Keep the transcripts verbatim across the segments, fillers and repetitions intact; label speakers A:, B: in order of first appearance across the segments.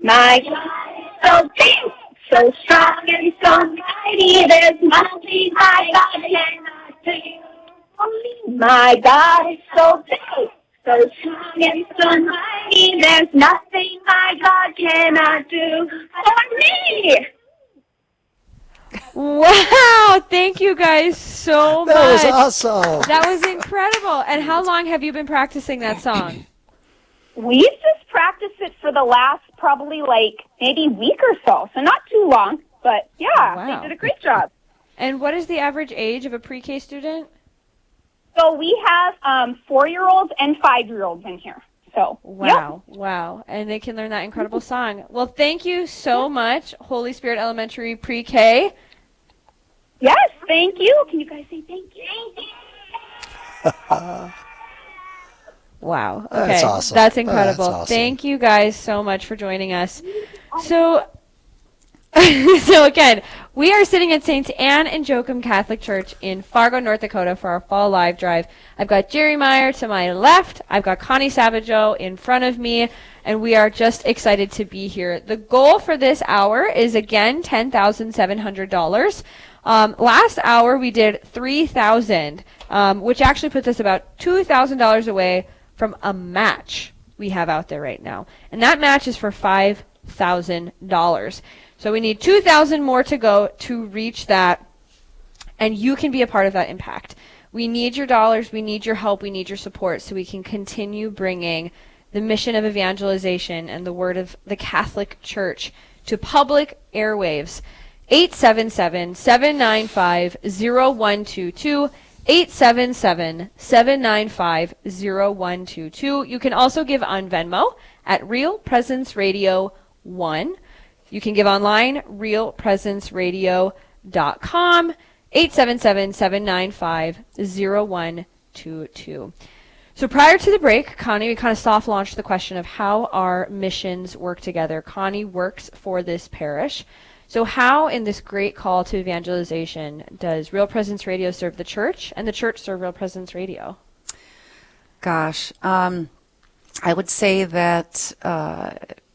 A: My God is so big, so strong and so mighty, there's nothing my God cannot do. My God is so big, so strong and so mighty, there's nothing my God cannot do for me.
B: Wow, thank you guys so much.
C: That was awesome.
B: That was incredible. And how long have you been practicing that song?
A: We've just practiced it for the last probably like maybe week or so, so not too long, but yeah,
B: Wow.
A: they did a great job.
B: And what is the average age of a pre-K student?
A: So we have um, four-year-olds and five-year-olds in here. So
B: Wow,
A: yep.
B: wow. And they can learn that incredible song. Well, thank you so much, Holy Spirit Elementary Pre-K.
A: Yes, thank you. Can you guys say thank you? Thank you.
B: Wow. Okay.
C: That's awesome.
B: That's incredible.
C: That's awesome.
B: Thank you guys so much for joining us. So, so again, we are sitting at Saint Anne and Joachim Catholic Church in Fargo, North Dakota for our fall live drive. I've got Jerry Meyer to my left. I've got Connie Savageau in front of me, and we are just excited to be here. The goal for this hour is, again, ten thousand seven hundred dollars. Um, last hour we did three thousand dollars, um, which actually puts us about two thousand dollars away from a match we have out there right now. And that match is for five thousand dollars. So we need two thousand dollars more to go to reach that, and you can be a part of that impact. We need your dollars, we need your help, we need your support so we can continue bringing the mission of evangelization and the word of the Catholic Church to public airwaves. eight seven seven, seven nine five, zero one two two, eight seven seven, seven nine five, zero one two two. You can also give on Venmo at Real Presence Radio one. You can give online, real presence radio dot com, eight seven seven, seven nine five, zero one two two. So prior to the break, Connie, we kind of soft launched the question of how our missions work together. Connie works for this parish. So how, in this great call to evangelization, does Real Presence Radio serve the church and the church serve Real Presence Radio?
D: Gosh, um, I would say that uh,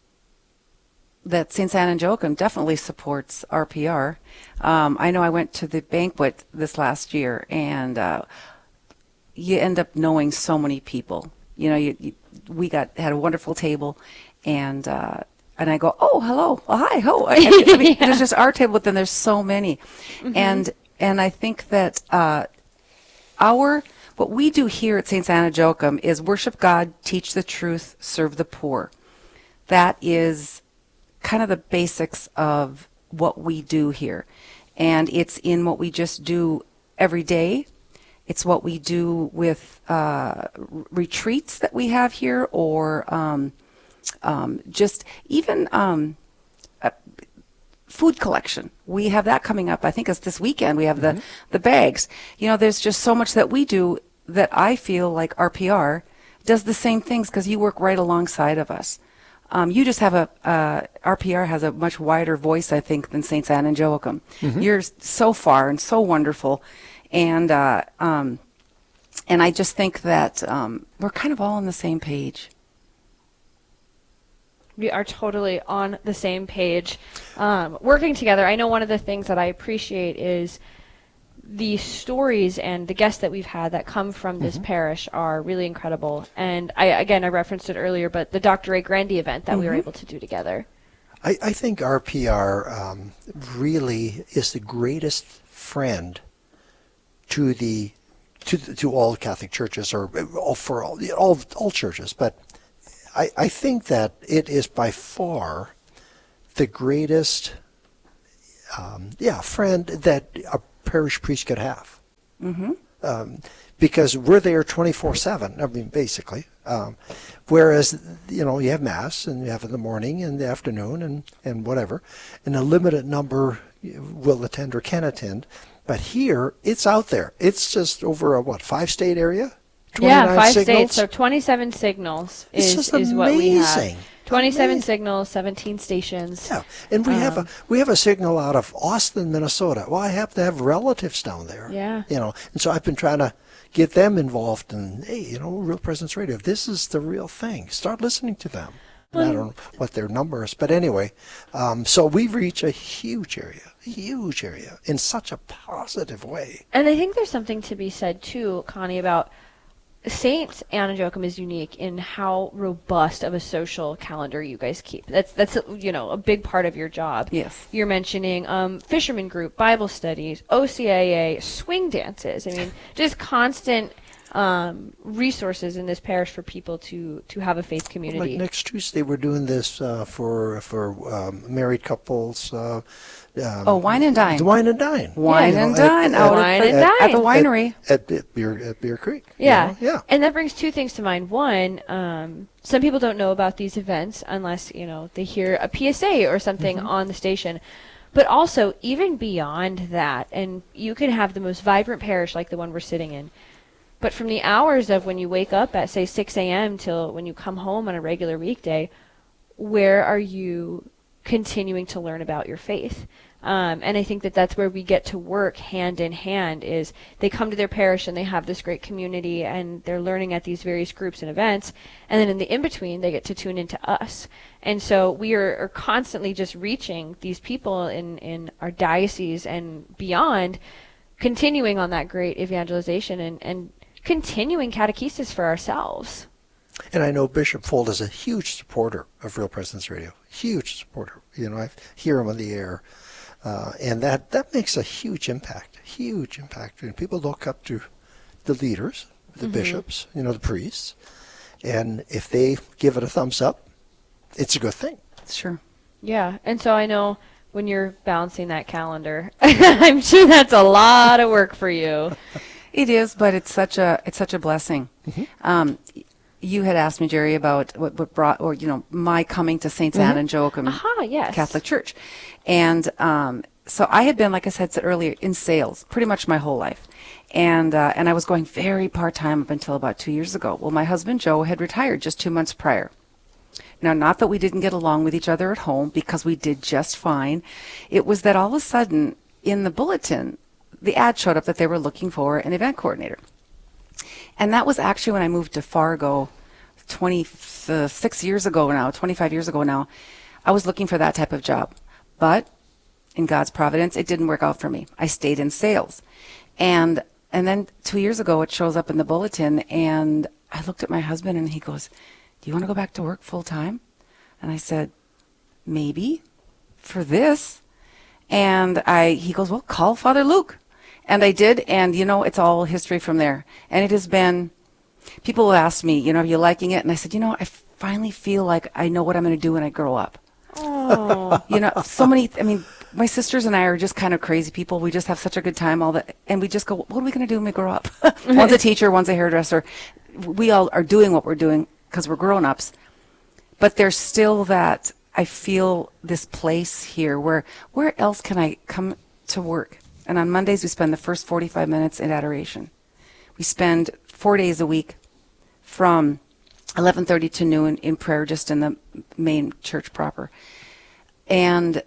D: that Saint Anne and Joachim definitely supports R P R. Um, I know I went to the banquet this last year, and uh, you end up knowing so many people. You know, you, you, we got had a wonderful table, and uh, and I go, oh, hello, oh, hi, ho. I, I mean, yeah. There's just our table, but then there's so many, mm-hmm. and and I think that uh, our what we do here at Saint Anne and Joachim is worship God, teach the truth, serve the poor. That is kind of the basics of what we do here, and it's in what we just do every day. It's what we do with uh, retreats that we have here, or um, um, just even um, uh, food collection. We have that coming up. I think it's this weekend. We have the, mm-hmm. the bags. You know, there's just so much that we do that I feel like R P R does the same things because you work right alongside of us. Um, you just have a, uh, R P R has a much wider voice, I think, than Saint Anne and Joachim. Mm-hmm. You're so far and so wonderful. And uh, um, and I just think that um, we're kind of all on the same page.
B: We are totally on the same page, um, working together. I know one of the things that I appreciate is the stories and the guests that we've had that come from this mm-hmm. parish are really incredible. And I, again, I referenced it earlier, but the Doctor Ray Grandy event that mm-hmm. we were able to do together.
C: I, I think R P R um, really is the greatest friend to the to the, to all Catholic churches, or all for all all, all churches. But I, I think that it is by far the greatest, um, yeah, friend that a parish priest could have, mm-hmm. um, because we're there twenty-four seven. I mean, basically. Um, whereas, you know, you have Mass, and you have in the morning and the afternoon and, and whatever, and a limited number will attend or can attend. But here, it's out there. It's just over a, what, five-state area?
B: Yeah, five
C: signals?
B: states, so twenty-seven signals is,
C: just
B: is what we have.
C: Amazing.
B: twenty-seven
C: Amazing.
B: Signals, seventeen stations.
C: Yeah, and we um, have a we have a signal out of Austin, Minnesota. Well, I happen to have relatives down there.
B: Yeah.
C: You know, and so I've been trying to get them involved in, hey, you know, Real Presence Radio. This is the real thing. Start listening to them. And I don't know what their number is, but anyway, um, so we reach a huge area, huge area in such a positive way.
B: And I think there's something to be said too, Connie, about Saint Anna Joachim is unique in how robust of a social calendar you guys keep. That's that's you know a big part of your job.
D: Yes.
B: You're mentioning um, fisherman group, Bible studies, O C A A, swing dances. I mean, just constant um, resources in this parish for people to to have a faith community.
C: Like next Tuesday, we're doing this uh, for for um, married couples. Uh, um,
D: Oh, wine and dine.
C: The wine and dine.
D: Wine
C: You know,
D: and
C: at-
D: dine.
C: at-
D: out at
B: Wine
D: the-
B: and
D: At
B: dine.
D: the winery.
C: At, at Beer at Beer Creek. you
B: Yeah.
C: know? Yeah.
B: And that brings two things to mind. One, um, some people don't know about these events unless, you know, they hear a P S A or something
C: Mm-hmm.
B: on the station. But also, even beyond that, and you can have the most vibrant parish like the one we're sitting in, but from the hours of when you wake up at, say, six a.m. till when you come home on a regular weekday, where are you continuing to learn about your faith? Um, and I think that that's where we get to work hand in hand is they come to their parish and they have this great community and they're learning at these various groups and events. And then in the in-between, they get to tune into us. And so we are, are constantly just reaching these people in, in our diocese and beyond, continuing on that great evangelization and, and continuing catechesis for ourselves.
C: And I know Bishop Fold is a huge supporter of Real Presence Radio. Huge supporter. You know, I hear him on the air. Uh, and that, that makes a huge impact, huge impact. And people look up to the leaders, the
B: Mm-hmm.
C: bishops, you know, the priests. And if they give it a thumbs up, it's a good thing.
D: Sure.
B: Yeah, and so I know when you're balancing that calendar, I'm sure that's a lot of work for you.
D: It is, but it's such a it's such a blessing. Um, you had asked me, Jerry, about what, what brought, or you know, my coming to Saints Anne and Joachim
B: Aha, yes.
D: Catholic Church, and um, so I had been, like I said, said earlier, in sales pretty much my whole life, and uh, and I was going very part time up until about two years ago. Well, my husband Joe had retired just two months prior. Now, not that we didn't get along with each other at home, because we did just fine. It was that all of a sudden in the bulletin, the ad showed up that they were looking for an event coordinator. And that was actually when I moved to Fargo twenty-six years ago now, twenty-five years ago now. I was looking for that type of job. But in God's providence, it didn't work out for me. I stayed in sales. And and then two years ago, it shows up in the bulletin, and I looked at my husband, and he goes, "Do you want to go back to work full time?" And I said, "Maybe, for this." And I he goes, "Well, call Father Luke." And I did, and, you know, it's all history from there. And it has been, people have asked me, you know, are you liking it? And I said, you know, I finally feel like I know what I'm going to do when I grow up.
B: Oh,
D: You know, so many, I mean, my sisters and I are just kind of crazy people. We just have such a good time, all that. And we just go, what are we going to do when we grow up? One's a teacher, one's a hairdresser. We all are doing what we're doing because we're grown-ups. But there's still that, I feel this place here where, where else can I come to work? And on Mondays, we spend the first forty-five minutes in adoration. We spend four days a week from eleven thirty to noon in prayer, just in the main church proper. And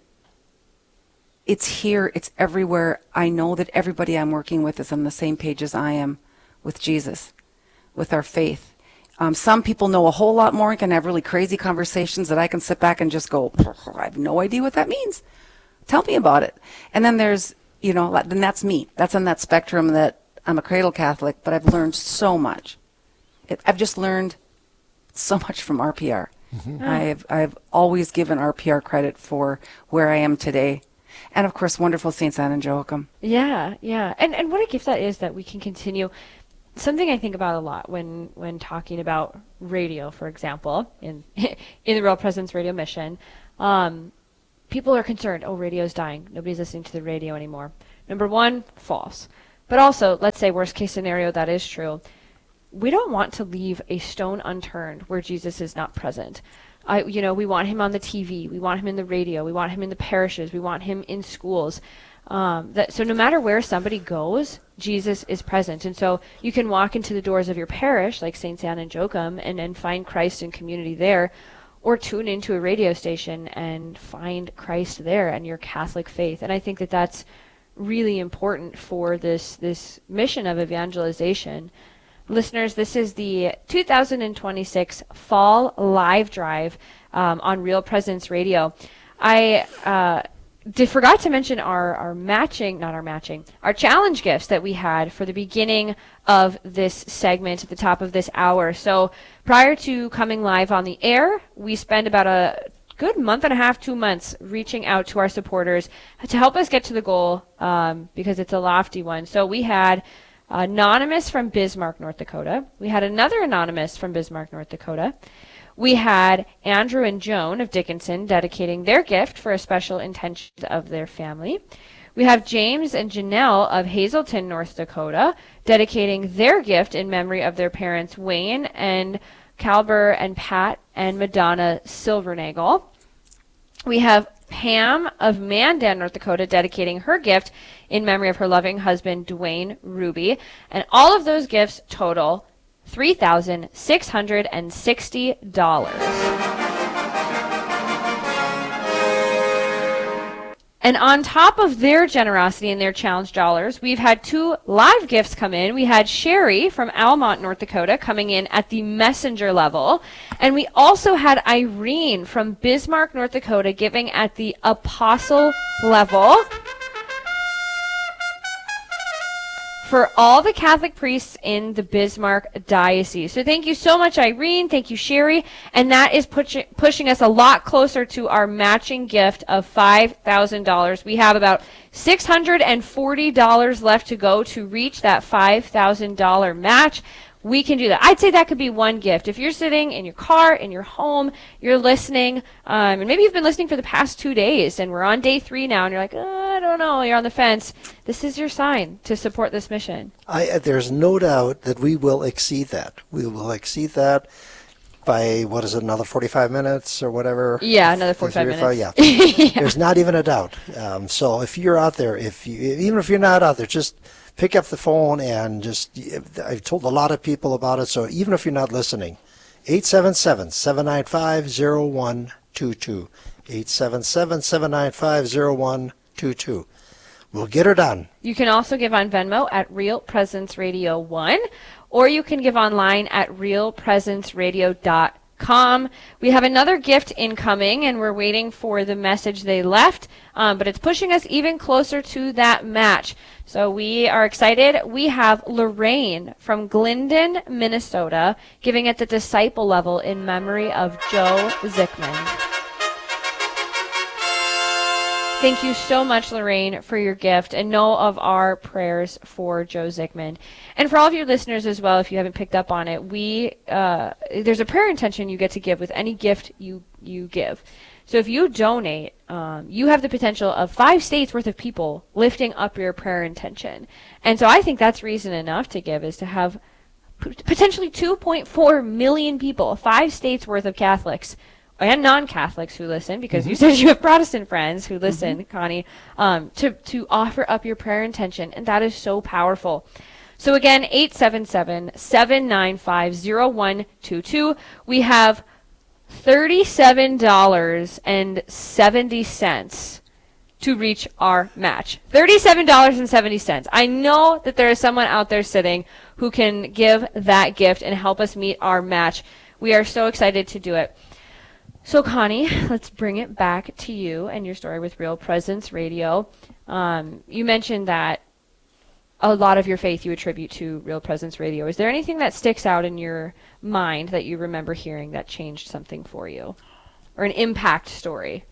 D: it's here, it's everywhere. I know that everybody I'm working with is on the same page as I am with Jesus, with our faith. Um, some people know a whole lot more and can have really crazy conversations that I can sit back and just go, I have no idea what that means. Tell me about it. And then there's, you know, then that's me. That's on that spectrum that I'm a cradle Catholic, but I've learned so much. It, I've just learned so much from R P R. Mm-hmm. I've I've always given R P R credit for where I am today. And, of course, wonderful Saints Anne and Joachim.
B: yeah, yeah. And and what a gift that is that we can continue. Something I think about a lot when, when talking about radio, for example, in in the Real Presence Radio mission, um, people are concerned, oh, radio's dying. Nobody's listening to the radio anymore. Number one, false. But also, let's say worst case scenario, that is true. We don't want to leave a stone unturned where Jesus is not present. I, you know, we want him on the T V. We want him in the radio. We want him in the parishes. We want him in schools. Um, that, so no matter where somebody goes, Jesus is present. And so you can walk into the doors of your parish, like Saints Anne and Joachim, and, and find Christ and community there, or tune into a radio station and find Christ there and your Catholic faith. And I think that that's really important for this this mission of evangelization. listeners, this is the two thousand twenty-six Fall Live Drive um, on Real Presence Radio. I uh, did, forgot to mention our, our matching, not our matching, our challenge gifts that we had for the beginning of this segment at the top of this hour. So prior to coming live on the air, we spend about a good month and a half, two months reaching out to our supporters to help us get to the goal um, because it's a lofty one. So we had Anonymous from Bismarck, North Dakota. We had another Anonymous from Bismarck, North Dakota. We had Andrew and Joan of Dickinson dedicating their gift for a special intention of their family. We have James and Janelle of Hazelton, North Dakota, dedicating their gift in memory of their parents, Wayne and Calber and Pat and Madonna Silvernagle. We have Pam of Mandan, North Dakota, dedicating her gift in memory of her loving husband, Dwayne Ruby. And all of those gifts total three thousand six hundred sixty dollars. And on top of their generosity and their challenge dollars, we've had two live gifts come in. We had Sherry from Almont, North Dakota, coming in at the messenger level. And we also had Irene from Bismarck, North Dakota, giving at the apostle level. For all the Catholic priests in the Bismarck Diocese. So thank you so much, Irene. Thank you, Sherry. And that is push- pushing us a lot closer to our matching gift of five thousand dollars. We have about six hundred forty dollars left to go to reach that five thousand dollars match. We can do that. I'd say that could be one gift. If you're sitting in your car, in your home, you're listening, um, and maybe you've been listening for the past two days, and we're on day three now, and you're like, oh, I don't know, you're on the fence. This is your sign to support this mission.
C: I, there's no doubt that we will exceed that. We will exceed that by, what is it, another forty-five minutes or whatever?
B: Yeah, another forty-five minutes.
C: Yeah.
B: yeah.
C: There's not even a doubt. Um, so if you're out there, if you, even if you're not out there, just pick up the phone and just, I've told a lot of people about it, so even if you're not listening, eight seven seven, seven nine five, zero one two two. eight seven seven, seven nine five, zero one two two. We'll get her done.
B: You can also give on Venmo at Real Presence Radio one, or you can give online at real presence radio dot com. We have another gift incoming, and we're waiting for the message they left, um, but it's pushing us even closer to that match. So we are excited. We have Lorraine from Glendon, Minnesota, giving at the disciple level in memory of Joe Zickman. Thank you so much, Lorraine, for your gift, and know of our prayers for Joe Zickman. And for all of your listeners as well, if you haven't picked up on it, we uh, there's a prayer intention you get to give with any gift you, you give. So if you donate, um, you have the potential of five states worth of people lifting up your prayer intention. And so I think that's reason enough to give, is to have p- potentially two point four million people, five states worth of Catholics, and non-Catholics who listen, because mm-hmm. you said you have Protestant friends who listen, mm-hmm. Connie, um, to, to offer up your prayer intention, and that is so powerful. So again, eight seven seven, seven nine five, zero one two two. We have thirty-seven dollars and seventy cents to reach our match. thirty-seven dollars and seventy cents. I know that there is someone out there sitting who can give that gift and help us meet our match. We are so excited to do it. So, Connie, let's bring it back to you and your story with Real Presence Radio. Um, you mentioned that a lot of your faith you attribute to Real Presence Radio. Is there anything that sticks out in your mind that you remember hearing that changed something for you? Or an impact story?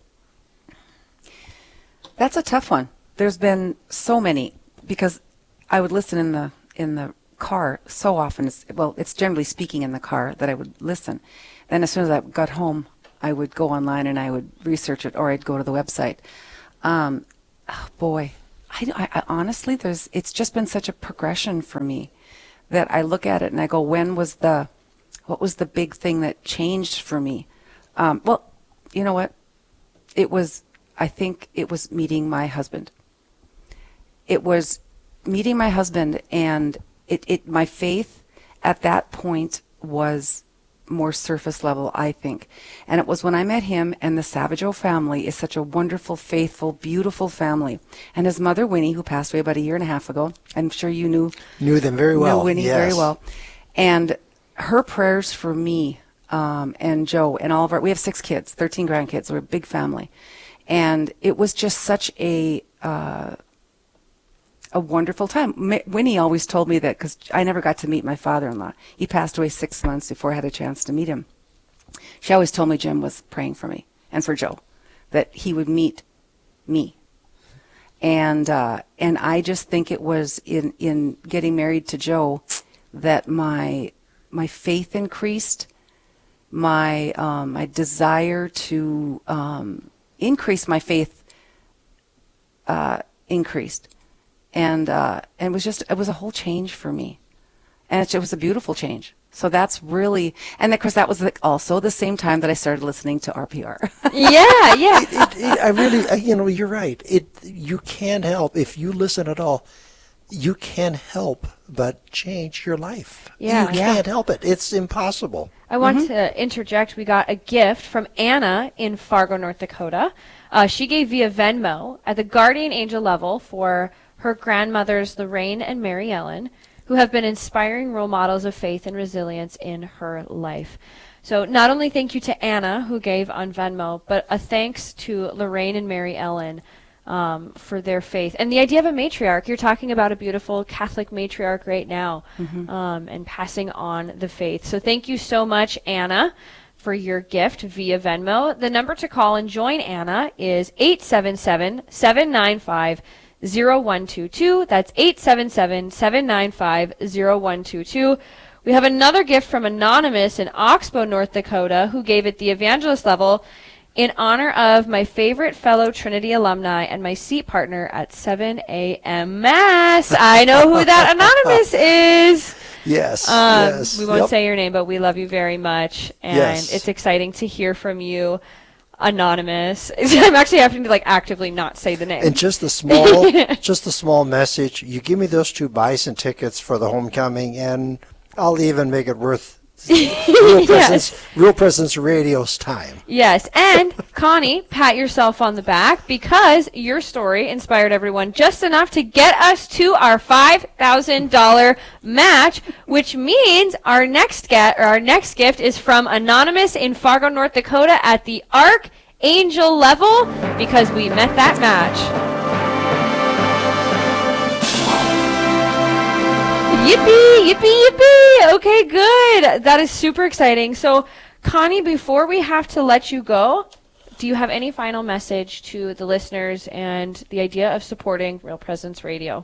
D: That's a tough one. There's been so many, because I would listen in the in the car so often. It's, well, it's generally speaking in the car that I would listen. Then as soon as I got home, I would go online and I would research it, or I'd go to the website. Um, oh boy, I, I, I honestly, there's it's just been such a progression for me that I look at it and I go, when was the, what was the big thing that changed for me? Um, well, you know what? It was, I think it was meeting my husband. It was meeting my husband, and it, it my faith at that point was more surface level, I think. And it was when I met him, and the Savageau family is such a wonderful, faithful, beautiful family. And his mother, Winnie, who passed away about a year and a half ago, I'm sure you knew
C: knew them very well.
D: Knew Winnie
C: yes.
D: very well. And her prayers for me um, and Joe and all of our, we have six kids, thirteen grandkids. We're a big family. And it was just such a uh, a wonderful time. M- Winnie always told me that because I never got to meet my father-in-law. He passed away six months before I had a chance to meet him. She always told me Jim was praying for me and for Joe, that he would meet me. And uh, and I just think it was in, in getting married to Joe that my my faith increased, my um, my desire to um, increase my faith uh, increased, and uh, and it was just it was a whole change for me, and it, it was a beautiful change. So that's really, and of course that was like also the same time that I started listening to R P R.
B: Yeah, yeah.
C: It, it, it, I really, I- you know, you're right. It you can't help if you listen at all. You can't help but change your life.
B: Yeah.
C: You can't help it. It's impossible.
B: I want to interject. We got a gift from Anna in Fargo, North Dakota. Uh, she gave via Venmo at the guardian angel level for her grandmothers, Lorraine and Mary Ellen, who have been inspiring role models of faith and resilience in her life. So not only thank you to Anna, who gave on Venmo, but a thanks to Lorraine and Mary Ellen um, for their faith. And the idea of a matriarch, you're talking about a beautiful Catholic matriarch right now, um, and passing on the faith. So thank you so much, Anna, for your gift via Venmo. The number to call and join Anna is eight seven seven, seven nine five, zero one two two. That's eight seven seven, seven nine five, zero one two two. We have another gift from Anonymous in Oxbow, North Dakota, who gave it the evangelist level in honor of my favorite fellow Trinity alumni and my seat partner at seven a.m. Mass. I know who that Anonymous is.
C: Yes.
B: Um,
C: yes.
B: We won't
C: Yep.
B: say your name, but we love you very much. And
C: Yes.
B: it's exciting to hear from you, Anonymous. I'm actually having to like actively not say the name.
C: And just the small, just the small message. You give me those two bison tickets for the homecoming, and I'll even make it worth Real Presence, Real Presence Radio's time.
B: Yes, and Connie, pat yourself on the back because your story inspired everyone just enough to get us to our five thousand dollars match, which means our next get or our next gift is from Anonymous in Fargo, North Dakota at the Archangel level because we met that match. Yippee, yippee, yippee. Okay, good. That is super exciting. So, Connie, before we have to let you go, do you have any final message to the listeners and the idea of supporting Real Presence Radio?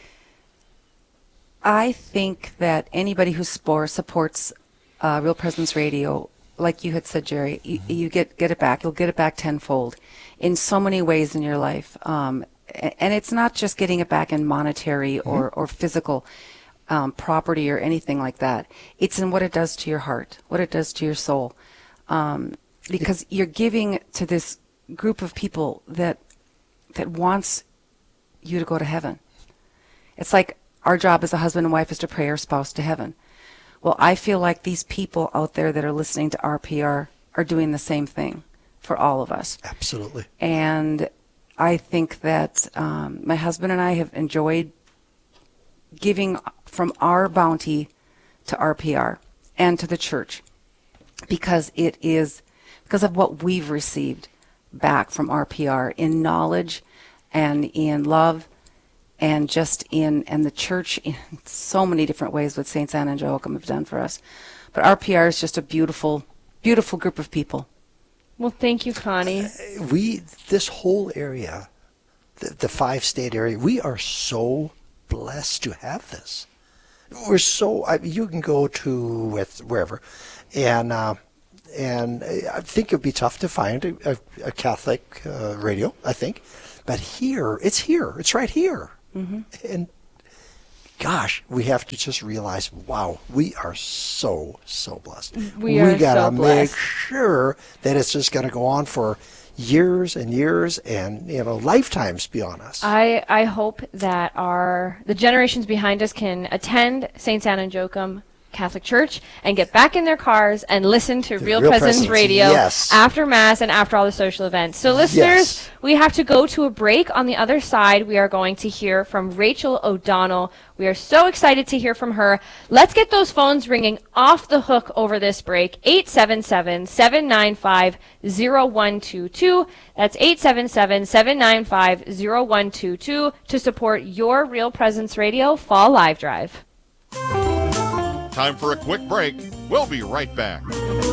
D: I think that anybody who spore, supports uh, Real Presence Radio, like you had said, Jerry, you, you get, get it back. You'll get it back tenfold in so many ways in your life. Um, a- and it's not just getting it back in monetary or, or physical um, property or anything like that. It's in what it does to your heart, what it does to your soul. Um, because you're giving to this group of people that that wants you to go to heaven. It's like our job as a husband and wife is to pray our spouse to heaven. Well, I feel like these people out there that are listening to R P R are doing the same thing for all of us.
C: Absolutely.
D: And I think that um, my husband and I have enjoyed giving from our bounty to R P R and to the church because it is because of what we've received back from R P R in knowledge and in love and just in and the church in so many different ways what Saints Anne and Joachim have done for us. But R P R is just a beautiful, beautiful group of people.
B: Well, thank you, Connie.
C: We, this whole area, the, the five-state area, we are so blessed to have this. We're so, I, you can go to with wherever, and uh, and I think it would be tough to find a, a, a Catholic uh, radio, I think. But here, it's here. It's right here. Mm-hmm. And gosh, we have to just realize, wow, we are so, so blessed.
B: We are
C: gotta
B: so
C: make
B: blessed.
C: sure that it's just going to go on for years and years and, you know, lifetimes beyond us.
B: I, I hope that our the generations behind us can attend Saints Anne and Joachim Catholic Church and get back in their cars and listen to
C: The
B: Real,
C: Real
B: Presence,
C: Presence,
B: Radio
C: yes.
B: after Mass and after all the social events. So listeners,
C: Yes.
B: we have to go to a break. On the other side, we are going to hear from Rachel O'Donnell. We are so excited to hear from her. Let's get those phones ringing off the hook over this break. eight seven seven, seven nine five, zero one two two. That's eight seven seven, seven nine five, zero one two two to support your Real Presence Radio Fall Live Drive.
E: Time for a quick break. We'll be right back.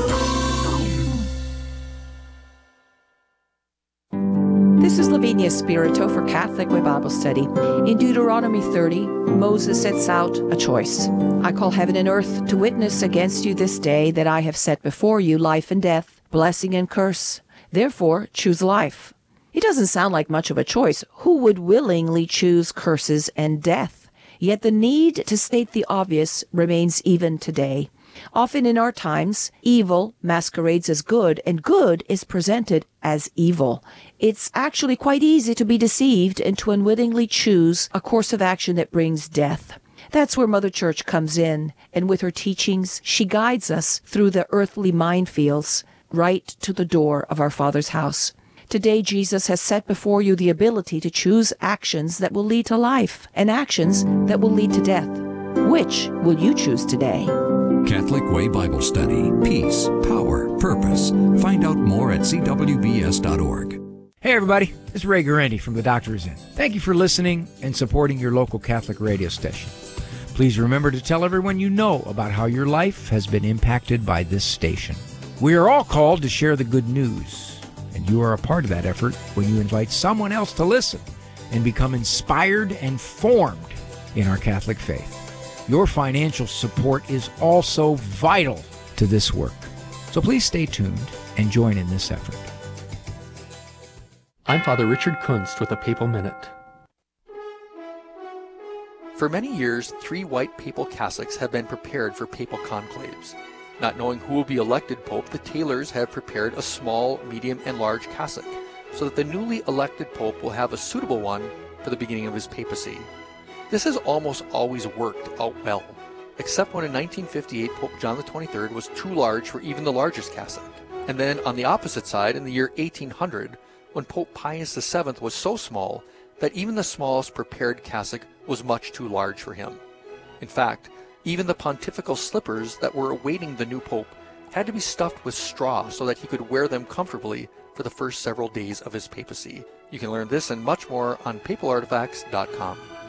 F: This is Lavinia Spirito for Catholic Way Bible Study. In Deuteronomy thirty, Moses sets out a choice. I call heaven and earth to witness against you this day that I have set before you life and death, blessing and curse. Therefore, choose life. It doesn't sound like much of a choice. Who would willingly choose curses and death? Yet the need to state the obvious remains even today. Often in our times, evil masquerades as good, and good is presented as evil. It's actually quite easy to be deceived and to unwittingly choose a course of action that brings death. That's where Mother Church comes in, and with her teachings, she guides us through the earthly minefields right to the door of our Father's house. Today, Jesus has set before you the ability to choose actions that will lead to life and actions that will lead to death. Which will you choose today?
G: Catholic Way Bible Study. Peace, power, purpose. Find out more at c w b s dot org.
H: Hey everybody, this is Ray Guarendi from The Doctor Is In. Thank you for listening and supporting your local Catholic radio station. Please remember to tell everyone you know about how your life has been impacted by this station. We are all called to share the good news. And you are a part of that effort when you invite someone else to listen and become inspired and formed in our Catholic faith. Your financial support is also vital to this work. So please stay tuned and join in this effort.
I: I'm Father Richard Kunst with a Papal Minute. For many years, three white papal cassocks have been prepared for papal conclaves. Not knowing who will be elected pope, the tailors have prepared a small, medium, and large cassock, so that the newly elected pope will have a suitable one for the beginning of his papacy. This has almost always worked out well, except when in nineteen fifty-eight Pope John the twenty-third was too large for even the largest cassock. And then on the opposite side, in the year eighteen hundred, when Pope Pius the seventh was so small that even the smallest prepared cassock was much too large for him. In fact, even the pontifical slippers that were awaiting the new pope had to be stuffed with straw so that he could wear them comfortably for the first several days of his papacy. You can learn this and much more on papal artifacts dot com.